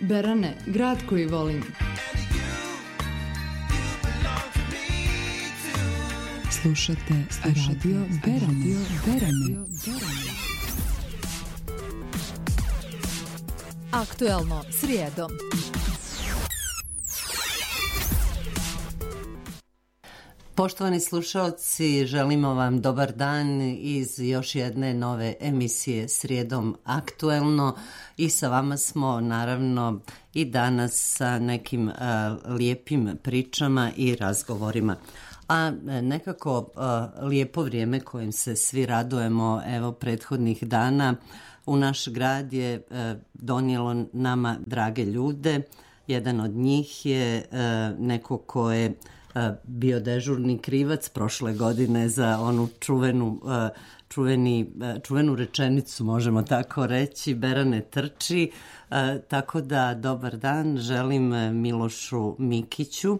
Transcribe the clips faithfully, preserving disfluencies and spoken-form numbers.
Berane, grad koji volim. Slušate, Radio Berane. Berane. Aktuelno srijedom. Poštovani slušalci, želimo vam dobar dan iz još jedne nove emisije Srijedom aktuelno i sa vama smo naravno i danas sa nekim uh, lijepim pričama i razgovorima. A nekako uh, lijepo vrijeme kojim se svi radujemo evo prethodnih dana u naš grad je uh, donijelo nama drage ljude. Jedan od njih je uh, neko ko je bio dežurni krivac prošle godine za onu čuvenu, čuveni, čuvenu rečenicu, možemo tako reći, Berane trči. Tako da dobar dan, želim Milošu Mikiću.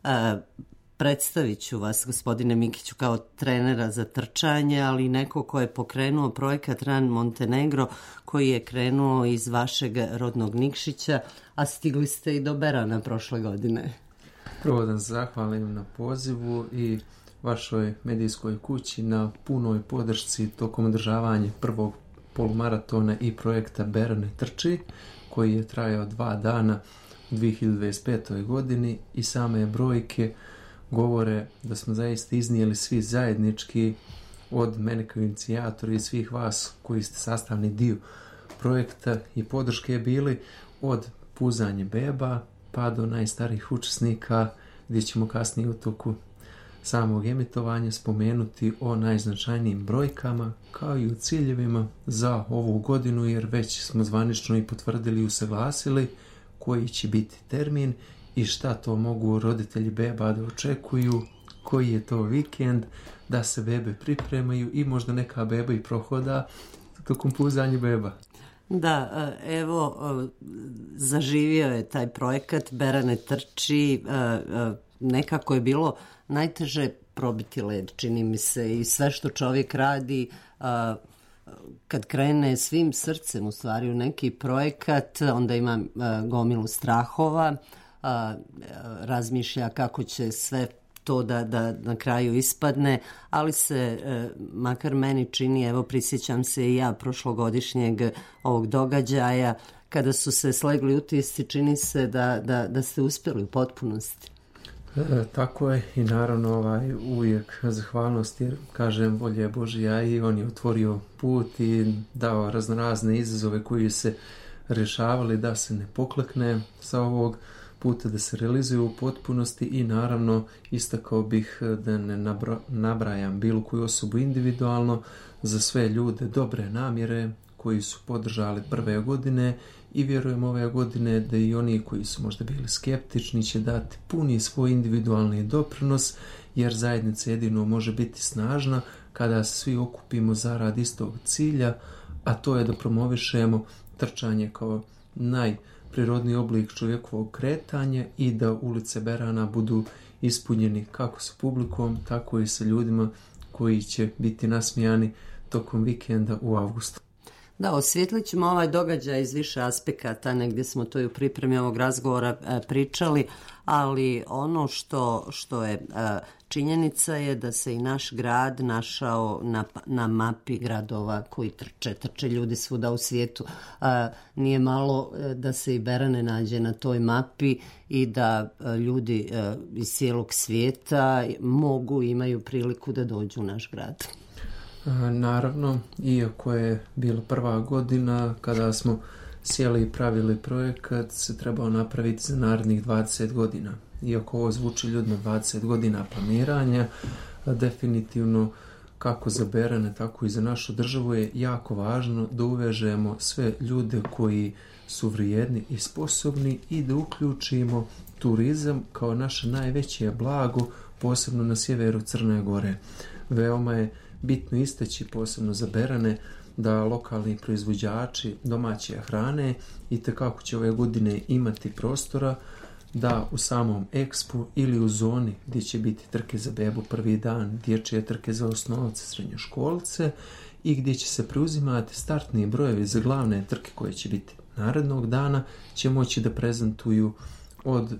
Predstavit ću vas, gospodine Mikiću, kao trenera za trčanje, ali neko ko je pokrenuo projekat Run Montenegro, koji je krenuo iz vašeg rodnog Nikšića, a stigli ste i do Berana prošle godine. Prvo da zahvalim na pozivu i vašoj medijskoj kući na punoj podršci tokom održavanja prvog polumaratona i projekta Berane trči, koji je trajao dva dana u dvije hiljade dvadeset petoj godini i same brojke govore da smo zaista iznijeli svi zajednički, od mene kao inicijatora i svih vas koji ste sastavni dio projekta i podrške bili od puzanja beba pa do najstarijih učesnika, gdje ćemo kasnije u toku samog emitovanja spomenuti o najznačajnijim brojkama kao i o ciljevima za ovu godinu, jer već smo zvanično i potvrdili i usaglasili koji će biti termin i šta to mogu roditelji beba da očekuju, koji je to vikend, da se bebe pripremaju i možda neka beba i prohoda tokom puzanja beba. Da, evo, zaživio je taj projekat Berane trči, nekako je bilo najteže probiti led, čini mi se, i sve što čovjek radi kad krene svim srcem u stvari u neki projekat, onda ima gomilu strahova, razmišlja kako će sve to da, da na kraju ispadne, ali se e, makar meni čini, evo prisjećam se i ja prošlogodišnjeg ovog događaja, kada su se slegli utisci, čini se da, da, da ste uspjeli u potpunosti. E, tako je i naravno ovaj, uvijek zahvalnost, jer kažem volje Božja i on je otvorio put i dao raznorazne izazove koji se rješavali da se ne poklekne sa ovog puta, da se realizuju u potpunosti i naravno istakao bih da ne nabra, nabrajam bilo koju osobu individualno, za sve ljude dobre namjere koji su podržali prve godine i vjerujem ove godine da i oni koji su možda bili skeptični će dati puni svoj individualni doprinos, jer zajednica jedino može biti snažna kada se svi okupimo zarad istog cilja, a to je da promovišemo trčanje kao naj prirodni oblik čovjekovog kretanja i da ulice Berana budu ispunjeni kako sa publikom, tako i sa ljudima koji će biti nasmijani tokom vikenda u avgustu. Da, osvijetlit ćemo ovaj događaj iz više aspekata, negdje smo to i u pripremi ovog razgovora e, pričali, ali ono što, što je e, činjenica je da se i naš grad našao na, na mapi gradova koji trče, trče ljudi svuda u svijetu. E, nije malo e, da se i Berane nađe na toj mapi i da e, ljudi e, iz cijelog svijeta mogu, imaju priliku da dođu u naš grad. Naravno, iako je bila prva godina kada smo sjeli i pravili projekat, se trebao napraviti za narednih dvadeset godina. Iako ovo zvuči ljudima dvadeset godina planiranja, definitivno kako za Berane, tako i za našu državu je jako važno da uvežemo sve ljude koji su vrijedni i sposobni i da uključimo turizam kao naše najveće blago, posebno na sjeveru Crne Gore. Veoma je bitno istaći posebno za Berane da lokalni proizvođači domaće hrane itekako će ove godine imati prostora da u samom ekspu ili u zoni gdje će biti trke za bebu prvi dan, dječje trke za osnovce, srednjoškolce i gdje će se preuzimati startni brojevi za glavne trke koje će biti narednog dana će moći da prezentuju od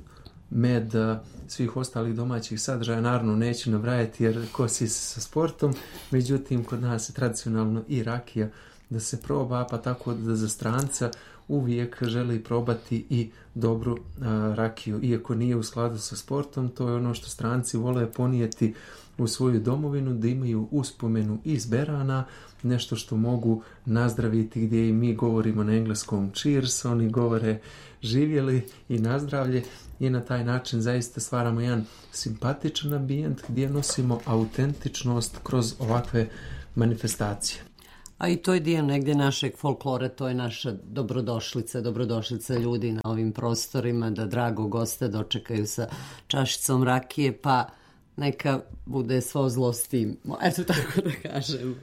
meda, svih ostalih domaćih sadržaja. Naravno neću nabrajati jer kosi se sa sportom, međutim kod nas je tradicionalno i rakija da se proba, pa tako da za stranca uvijek želi probati i dobru a, rakiju. Iako nije u skladu sa sportom, to je ono što stranci vole ponijeti u svoju domovinu, da imaju uspomenu iz berana, nešto što mogu nazdraviti, gdje i mi govorimo na engleskom cheers, oni govore živjeli i nazdravlje, i na taj način zaista stvaramo jedan simpatičan ambijent gdje nosimo autentičnost kroz ovakve manifestacije. A i to je dio negdje našeg folklora, to je naša dobrodošlica, dobrodošlica ljudi na ovim prostorima, da drago goste dočekaju sa čašicom rakije, pa neka bude svo zlo s tim. Eto tako da kažem.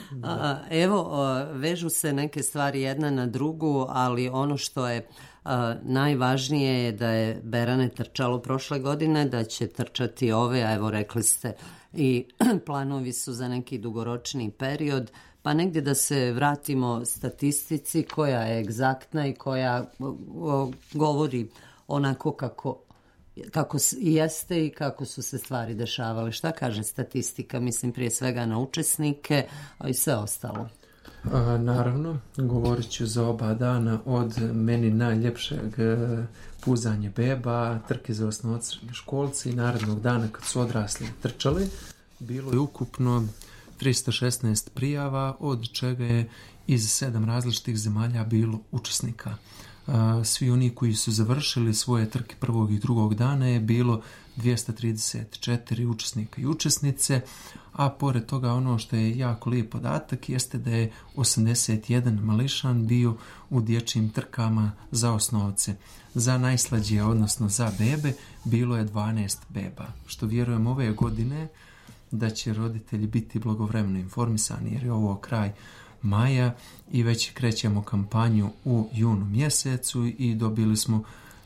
A, evo, vežu se neke stvari jedna na drugu, ali ono što je a, najvažnije je da je Berane trčalo prošle godine, da će trčati ove, a evo rekli ste i planovi su za neki dugoročni period, pa negdje da se vratimo statistici koja je egzaktna i koja o, o, govori onako kako kako jeste i kako su se stvari dešavale. Šta kaže statistika? Mislim prije svega na učesnike, a i sve ostalo. A, naravno, govorit ću za oba dana od meni najljepšeg puzanje beba, trke za osnovne školci i narednog dana kad su odrasli trčali. Bilo je ukupno tristo šesnaest prijava, od čega je iz sedam različitih zemalja bilo učesnika. Svi oni koji su završili svoje trke prvog i drugog dana je bilo dvjesto trideset četiri učesnika i učesnice, a pored toga ono što je jako lijep podatak jeste da je osamdeset jedan mališan bio u dječjim trkama za osnovce. Za najslađije, odnosno za bebe, bilo je dvanaest beba, što vjerujem ove godine da će roditelji biti blagovremeno informisani jer je ovo kraj maja i već krećemo kampanju u junu mjesecu i dobili smo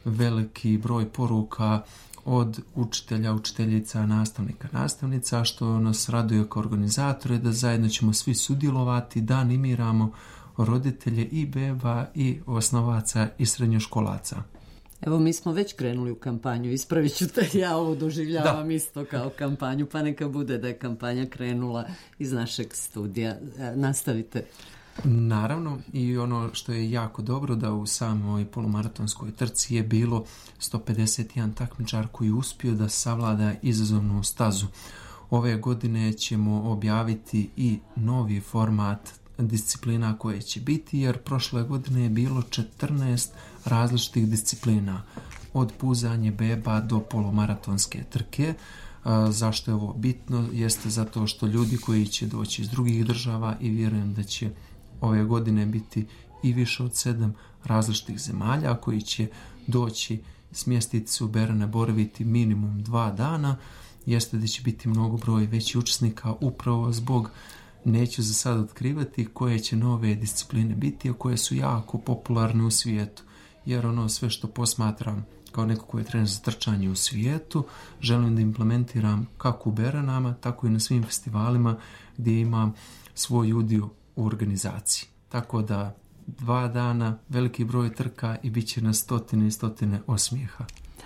veliki broj poruka od učitelja, učiteljica, nastavnika, nastavnica, što nas raduje kao organizatore da zajedno ćemo svi sudjelovati, da animiramo roditelje i beba i osnovaca i srednjoškolaca. Evo, mi smo već krenuli u kampanju, ispravit ću te, ja ovo doživljavam da. Isto kao kampanju, pa neka bude da je kampanja krenula iz našeg studija. Nastavite. Naravno, i ono što je jako dobro da u samoj polumaratonskoj trci je bilo sto pedeset jedan takmičar koji je uspio da savlada izazovnu stazu. Ove godine ćemo objaviti i novi format disciplina koje će biti, jer prošle godine je bilo četrnaest različitih disciplina, od puzanje beba do polumaratonske trke. A, zašto je ovo bitno? Jeste zato što ljudi koji će doći iz drugih država, i vjerujem da će ove godine biti i više od sedam različitih zemalja koji će doći, smjestiti se u Berane, boraviti minimum dva dana, jeste da će biti mnogo broj veći učesnika upravo zbog, neću za sad otkrivati koje će nove discipline biti, a koje su jako popularne u svijetu, jer ono sve što posmatram kao neko koji je trener za trčanje u svijetu, želim da implementiram kako u Beranama, tako i na svim festivalima gdje imam svoj udio u organizaciji. Tako da dva dana, veliki broj trka i bit će na stotine i stotine osmijeha.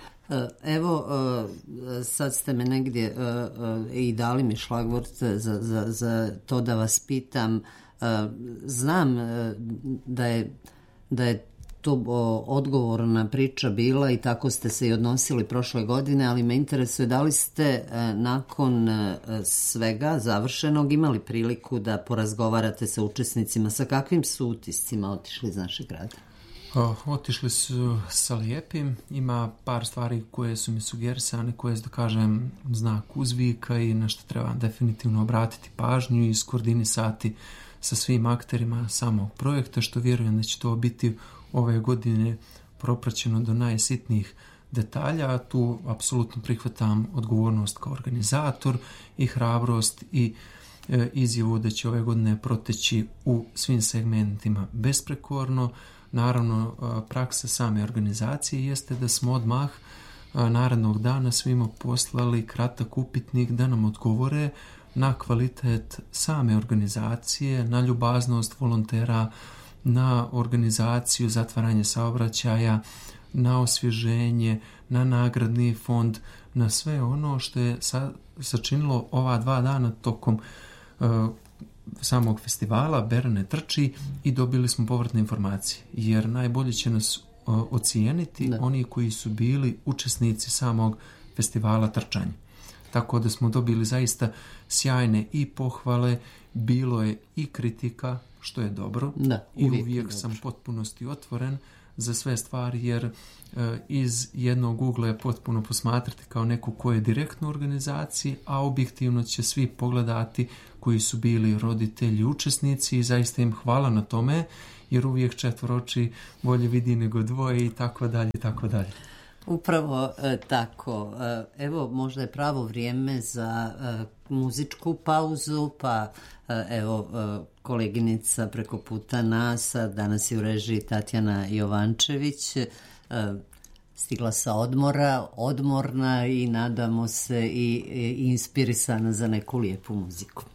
Evo, sad ste me negdje i dali mi šlagvort za, za, za to da vas pitam. Znam da je, da je to odgovorna priča bila i tako ste se i odnosili prošle godine, ali me interesuje da li ste nakon svega završenog imali priliku da porazgovarate sa učesnicima, sa kakvim su utiscima otišli iz našeg grada? O, otišli su sa lijepim, ima par stvari koje su mi sugerisane, koje su, da kažem, znak uzvika i na što treba definitivno obratiti pažnju i iskoordinisati sa svim akterima samog projekta, što vjerujem da će to biti ove godine propraćeno do najsitnijih detalja. Tu apsolutno prihvatam odgovornost kao organizator i hrabrost i e, izjavu da će ove godine proteći u svim segmentima besprekorno. Naravno, praksa same organizacije jeste da smo odmah narednog dana svima poslali kratak upitnik da nam odgovore na kvalitet same organizacije, na ljubaznost volontera, na organizaciju, zatvaranje saobraćaja, na osvježenje, na nagradni fond, na sve ono što je sa, sačinilo ova dva dana tokom uh, samog festivala Berane trči i dobili smo povratne informacije, jer najbolje će nas uh, ocijeniti da. Oni koji su bili učesnici samog festivala trčanja. Tako da smo dobili zaista sjajne i pohvale, bilo je i kritika, što je dobro, da, i uvijek, uvijek sam potpunosti otvoren za sve stvari, jer e, iz jednog ugla je potpuno posmatrati kao neko ko je direktno u organizaciji, a objektivno će svi pogledati koji su bili roditelji, učesnici i zaista im hvala na tome, jer uvijek četvoro oči bolje vidi nego dvoje i tako dalje i tako dalje. Upravo e, tako. E, evo, možda je pravo vrijeme za e, muzičku pauzu, pa e, evo e, koleginica preko puta nas, danas je u režiji Tatjana Jovančević, e, stigla sa odmora, odmorna i nadamo se i, i inspirisana za neku lijepu muziku.